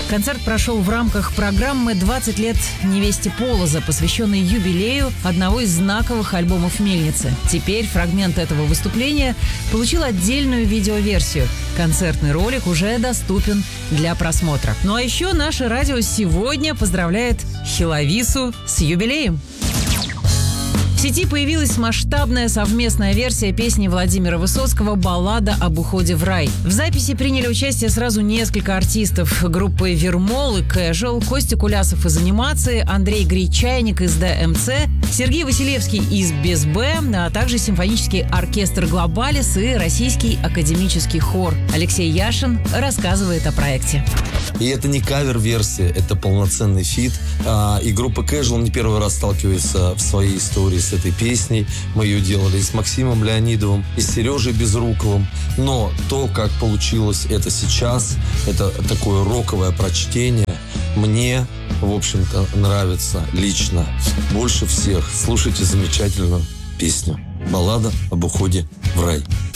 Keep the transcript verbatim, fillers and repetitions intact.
Концерт прошел в рамках программы «двадцать лет невесте Полоза», посвященной юбилею одного из знаковых альбомов «Мельницы». Теперь фрагмент этого выступления получил отдельную видеоверсию. Концертный ролик уже доступен для просмотра. Ну а еще наше радио сегодня поздравляет Хелавису с юбилеем. В сети появилась масштабная совместная версия песни Владимира Высоцкого «Баллада об уходе в рай». В записи приняли участие сразу несколько артистов группы «Вермол» и «Кэжуал», Костя Кулясов из «Анимации», Андрей Гречайник из ДМЦ, Сергей Василевский из «Без Б», а также симфонический оркестр «Глобалис» и российский академический хор. Алексей Яшин рассказывает о проекте. И это не кавер-версия, это полноценный фит. И группа Casual не первый раз сталкивается в своей истории с этой песней. Мы ее делали и с Максимом Леонидовым, и с Сережей Безруковым. Но то, как получилось это сейчас, это такое роковое прочтение, мне, в общем-то, нравится лично больше всех. Слушайте замечательную песню «Баллада об уходе в рай».